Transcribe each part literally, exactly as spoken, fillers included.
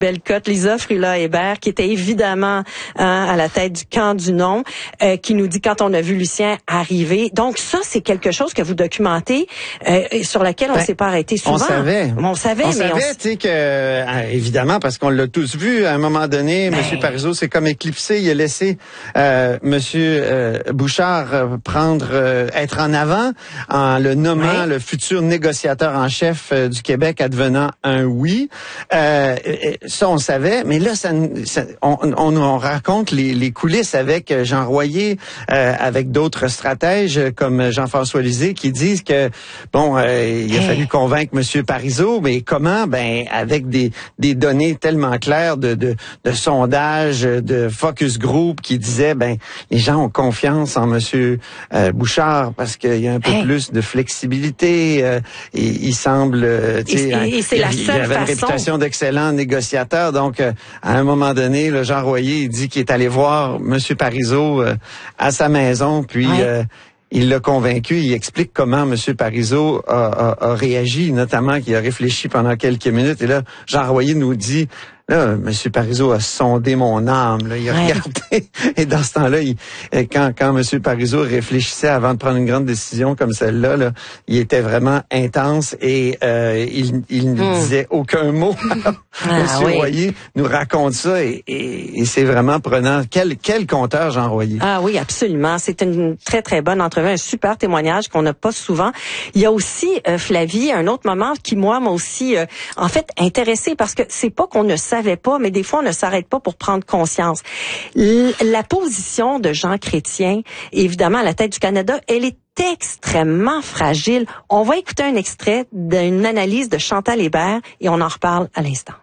Bellecote, Lisa Frula-Hébert, qui était évidemment hein, à la tête du camp du non, euh, qui nous dit quand on a vu Lucien arriver. Donc ça, c'est quelque chose que vous documentez, euh, sur laquelle on ben, s'est pas arrêté souvent. On savait. On savait, on mais savait, on... tu sais que euh, évidemment parce qu'on l'a tous vu. À un moment donné, ben... M. Parizeau s'est comme éclipsé. Il a laissé euh, M. Euh, Bouchard euh, prendre, euh, être en avant en le nommant ouais. le futur négociateur en chef euh, du Québec, advenant un oui. Euh, Ça, on savait, mais là, ça, ça, on, on, on raconte les, les coulisses avec Jean Royer, euh, avec d'autres stratèges comme Jean-François Lisée qui disent que, bon, euh, il a hey. fallu convaincre M. Parizeau, mais comment? Ben, avec des, des données tellement claires de, de, de sondages, de focus group qui disaient, ben, les gens ont confiance en M. Euh, Bouchard parce qu'il y a un peu hey. plus de flexibilité. Euh, et, il semble, tu sais, il, il avait façon. une réputation d'excellent négociateur. Donc, euh, à un moment donné, le Jean Royer il dit qu'il est allé voir M. Parizeau euh, à sa maison, puis ouais. euh, il l'a convaincu. Il explique comment M. Parizeau a, a, a réagi, notamment qu'il a réfléchi pendant quelques minutes. Et là, Jean Royer nous dit... Là, M. Parizeau a sondé mon âme. Là, il a ouais. regardé. Et dans ce temps-là, il, quand, quand M. Parizeau réfléchissait avant de prendre une grande décision comme celle-là, là, il était vraiment intense et euh, il, il ne mm. disait aucun mot. Ah, M. Oui. Royer nous raconte ça et, et, et c'est vraiment prenant. Quel, quel conteur, Jean Royer. Ah oui, absolument. C'est une très, très bonne entrevue, un super témoignage qu'on n'a pas souvent. Il y a aussi, euh, Flavie, un autre moment qui, moi, m'a aussi, euh, en fait, intéressé parce que c'est pas qu'on ne savait pas, mais des fois, on ne s'arrête pas pour prendre conscience. L- la position de Jean Chrétien, évidemment, à la tête du Canada, elle est extrêmement fragile. On va écouter un extrait d'une analyse de Chantal Hébert et on en reparle à l'instant.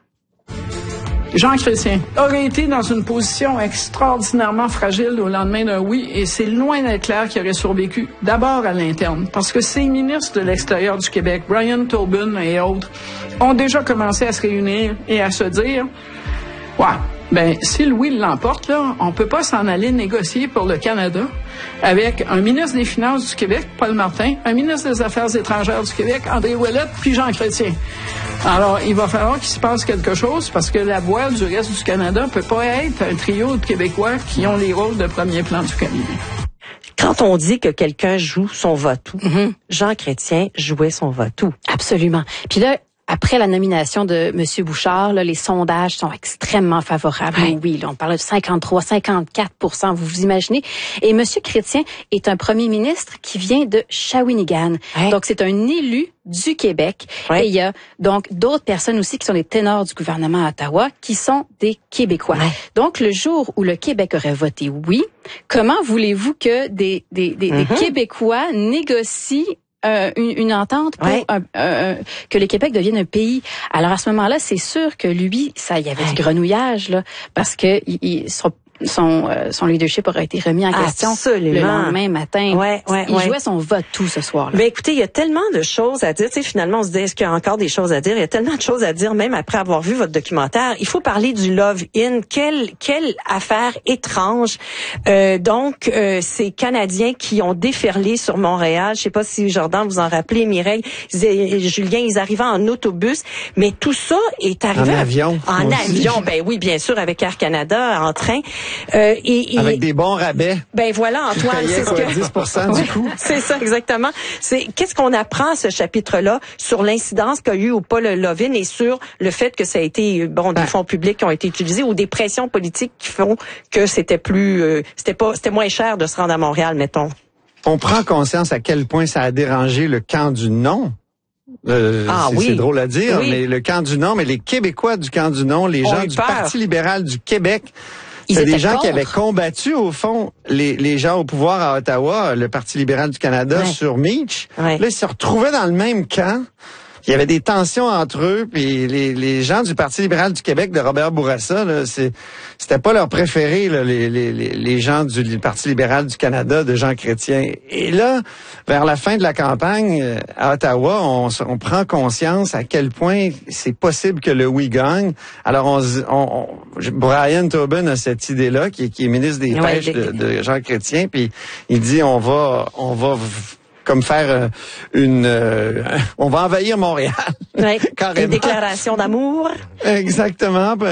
Jean Chrétien aurait été dans une position extraordinairement fragile au lendemain d'un oui, et c'est loin d'être clair qu'il aurait survécu, d'abord à l'interne, parce que ces ministres de l'extérieur du Québec, Brian Tobin et autres, ont déjà commencé à se réunir et à se dire « Ouais, ben si le oui l'emporte, là, on peut pas s'en aller négocier pour le Canada avec un ministre des Finances du Québec, Paul Martin, un ministre des Affaires étrangères du Québec, André Ouellette, puis Jean Chrétien. » Alors, il va falloir qu'il se passe quelque chose parce que la voix du reste du Canada peut pas être un trio de Québécois qui ont les rôles de premier plan du Canada. Quand on dit que quelqu'un joue son va-tout, mm-hmm. Jean Chrétien jouait son va-tout. Absolument. Puis là, après la nomination de M. Bouchard, là, les sondages sont extrêmement favorables. Oui, oui là, on parle de cinquante-trois, cinquante-quatre pour cent, vous vous imaginez. Et M. Chrétien est un premier ministre qui vient de Shawinigan. Oui. Donc, c'est un élu du Québec. Oui. Et il y a donc d'autres personnes aussi qui sont des ténors du gouvernement à Ottawa, qui sont des Québécois. Oui. Donc, le jour où le Québec aurait voté oui, comment voulez-vous que des, des, des, mm-hmm. des Québécois négocient Euh, une, une entente pour ouais. un, un, un, que le Québec devienne un pays. Alors à ce moment-là, c'est sûr que lui, ça, il y avait ouais. du grenouillage là, parce que il, il, son, son, euh, son leadership aurait été remis en question Absolument. le lendemain matin. Ouais, ouais, il ouais. jouait son vote tout ce soir-là. Mais écoutez, il y a tellement de choses à dire. Tu sais, finalement, on se dit, est-ce qu'il y a encore des choses à dire? Il y a tellement de choses à dire, même après avoir vu votre documentaire. Il faut parler du Love-In. Quelle, quelle affaire étrange. Euh, donc, euh, ces Canadiens qui ont déferlé sur Montréal. Je sais pas si Jordan vous en rappelez, Mireille, Julien, ils arrivaient en autobus. Mais tout ça est arrivé... En avion. En aussi. avion, ben oui, bien sûr, avec Air Canada, en train. Euh, et, et, avec des bons rabais. Ben voilà, Antoine, c'est ce que dix pour cent du coup. C'est ça exactement. C'est qu'est-ce qu'on apprend à ce chapitre-là sur l'incidence qu'a eu ou pas le Love-In et sur le fait que ça a été bon des ben. fonds publics qui ont été utilisés ou des pressions politiques qui font que c'était plus euh, c'était pas c'était moins cher de se rendre à Montréal, mettons. On prend conscience à quel point ça a dérangé le camp du non. Euh, ah, c'est, oui. c'est drôle à dire, oui. mais le camp du non, mais les Québécois du camp du non, les On gens du peur. Parti libéral du Québec. Ils C'est des gens contre. qui avaient combattu, au fond, les, les gens au pouvoir à Ottawa, le Parti libéral du Canada, ouais. sur Meach. Ouais. Là, ils se retrouvaient dans le même camp. Il y avait des tensions entre eux, puis les, les gens du Parti libéral du Québec de Robert Bourassa, là, c'est, c'était pas leur préféré, là, les, les, les gens du Parti libéral du Canada de Jean Chrétien. Et là, vers la fin de la campagne à Ottawa, on, on prend conscience à quel point c'est possible que le oui gagne. Alors, on, on, on Brian Tobin a cette idée-là, qui, qui est ministre des ouais, Pêches des... de, de Jean Chrétien, puis il dit on va, on va comme faire euh, une... Euh, on va envahir Montréal. Ouais, une déclaration d'amour. Exactement.